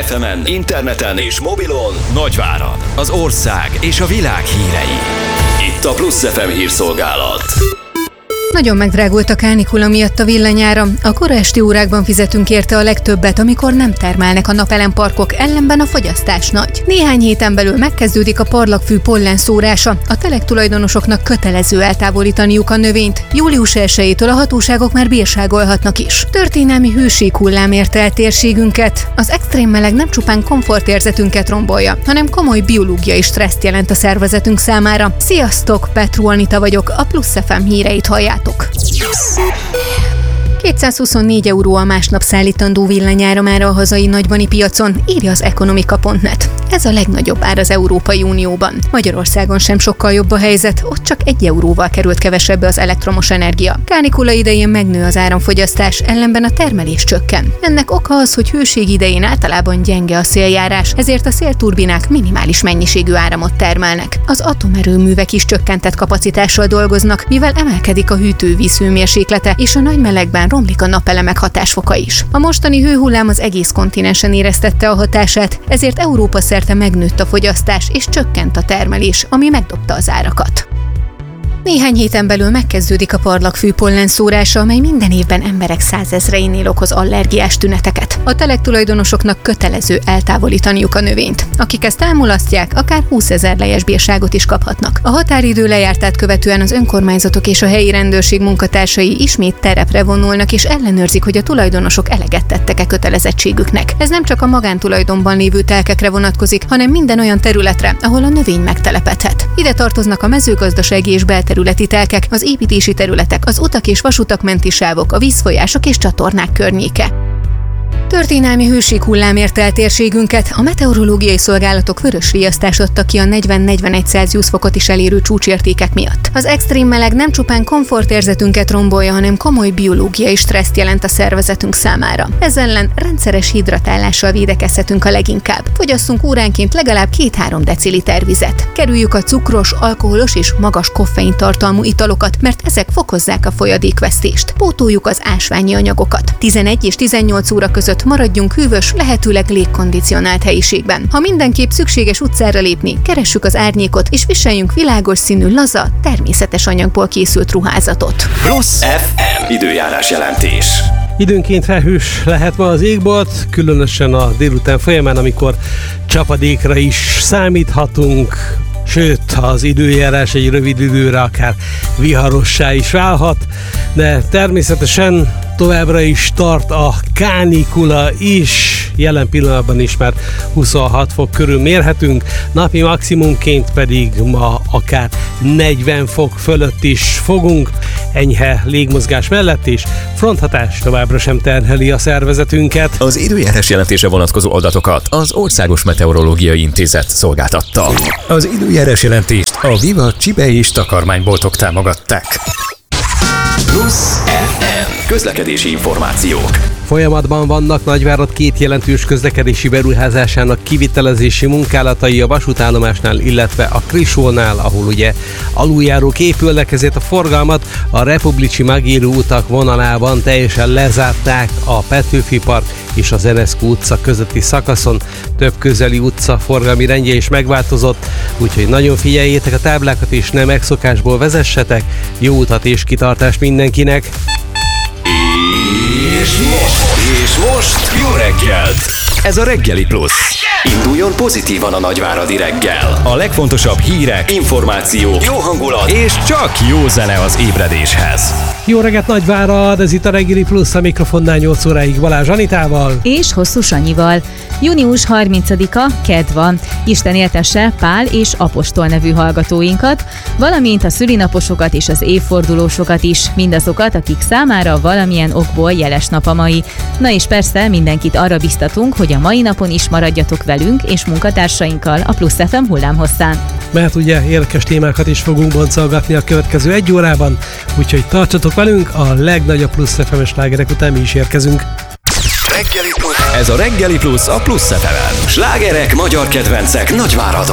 FM-en, interneten és mobilon Nagyvárad, az ország és a világ hírei. Itt a Plusz FM hírszolgálat. Nagyon megdrágult a kánikula miatt a villanyára. A kora esti órákban fizetünk érte a legtöbbet, amikor nem termelnek a napelemparkok, ellenben a fogyasztás nagy. Néhány héten belül megkezdődik a parlagfű pollenszórása. A telek tulajdonosoknak kötelező eltávolítaniuk a növényt. Július 1-től a hatóságok már bírságolhatnak is. Történelmi hőséghullám érte el térségünket. Az extrém meleg nem csupán komfortérzetünket rombolja, hanem komoly biológiai stresszt jelent a szervezetünk számára. Sziasztok, Petru Anita vagyok, a Plusz FM híreit halljátok. 224 euró a másnap szállítandó villanyára már a hazai nagybani piacon, írja az Ekonomika.net. Ez a legnagyobb ár az Európai Unióban. Magyarországon sem sokkal jobb a helyzet, ott csak 1 euróval került kevesebbe az elektromos energia. Kánikula idején megnő az áramfogyasztás, ellenben a termelés csökken. Ennek oka az, hogy hőség idején általában gyenge a széljárás, ezért a szélturbinák minimális mennyiségű áramot termelnek. Az atomerőművek is csökkentett kapacitással dolgoznak, mivel emelkedik a hűtővíz hőmérséklete, és a nagy melegben romlik a napelemek hatásfoka is. A mostani hőhullám az egész kontinensen éreztette a hatását, ezért Európa szerte megnőtt a fogyasztás és csökkent a termelés, ami megdobta az árakat. Néhány héten belül megkezdődik a parlagfű pollenszórása, amely minden évben emberek 100 000-einél okoz allergiás tüneteket. A telek tulajdonosoknak kötelező eltávolítaniuk a növényt. Akik ezt elmulasztják, akár 20 000 lejes bírságot is kaphatnak. A határidő lejártát követően az önkormányzatok és a helyi rendőrség munkatársai ismét terepre vonulnak és ellenőrzik, hogy a tulajdonosok eleget tettek-e kötelezettségüknek. Ez nem csak a magántulajdonban lévő telkekre vonatkozik, hanem minden olyan területre, ahol a növény megtelepedhet. Ide tartoznak a mezőgazdasági és belterületi telkek, az építési területek, az utak és vasutak menti sávok, a vízfolyások és csatornák környéke. Történelmi hőséghullám érte el térségünket, a meteorológiai szolgálatok vörös riasztást adtak ki a 40-41 Celsius fokot is elérő csúcsértékek miatt. Az extrém meleg nem csupán komfortérzetünket rombolja, hanem komoly biológiai stresszt jelent a szervezetünk számára. Ez ellen rendszeres hidratálással védekezhetünk a leginkább. Fogyasszunk óránként legalább 2-3 deciliter vizet. Kerüljük a cukros, alkoholos és magas koffein tartalmú italokat, mert ezek fokozzák a folyadékvesztést. Pótoljuk az ásványi anyagokat. 11 és 18 óra között maradjunk hűvös, lehetőleg légkondicionált helyiségben. Ha mindenképp szükséges utcára lépni, keressük az árnyékot, és viseljünk világos színű, laza, természetes anyagból készült ruházatot. Plusz FM időjárás jelentés. Időnként felhős lehet ma az égbolt, különösen a délután folyamán, amikor csapadékra is számíthatunk, sőt, az időjárás egy rövid időre akár viharossá is válhat, de természetesen továbbra is tart a kánikula is, jelen pillanatban is már 26 fok körül mérhetünk, napi maximumként pedig ma akár 40 fok fölött is fogunk, enyhe légmozgás mellett is, fronthatás továbbra sem terheli a szervezetünket. Az időjárás jelentése vonatkozó adatokat az Országos Meteorológiai Intézet szolgáltatta. Az időjárás jelentést a Viva Csibe és takarmányboltok támogatták. Plusz FM közlekedési információk. Folyamatban vannak Nagyvárad 2 jelentős közlekedési beruházásának kivitelezési munkálatai a vasútállomásnál, illetve a Krisónál, ahol ugye aluljárók épülnek, ezért a forgalmat a Republicsi Magíró utak vonalában teljesen lezárták a Petőfi Park és az Enescu utca közötti szakaszon. Több közeli utca forgalmi rendje is megváltozott, úgyhogy nagyon figyeljétek a táblákat és nem megszokásból vezessetek. Jó utat és kitartást mindenkinek! És most jó reggelt! Ez a Reggeli Plusz. Induljon pozitívan a nagyváradi reggel. A legfontosabb hírek, információk, jó hangulat és csak jó zene az ébredéshez. Jó reggelt Nagyvárad, ez itt a Reggeli Plusz, a mikrofonnál 8 óráig Balázs Anitával. És Hosszú Sanyival. Június 30-a kedd van. Isten éltesse Pál és Apostol nevű hallgatóinkat, valamint a szülinaposokat és az évfordulósokat is, mindazokat, akik számára valamilyen okból jeles nap a mai. Na és persze mindenkit arra biztatunk, hogy a mai napon is maradjatok velünk és munkatársainkkal a Plusz FM hullámhosszán. Mert ugye érdekes témákat is fogunk boncolgatni a következő 1 órában, úgyhogy tartsatok velünk, a legnagyobb Plusz FM-es slágerek után mi is érkezünk. Ez a Reggeli Plusz a Plusz FM-en. Slágerek, magyar kedvencek Nagyváradon.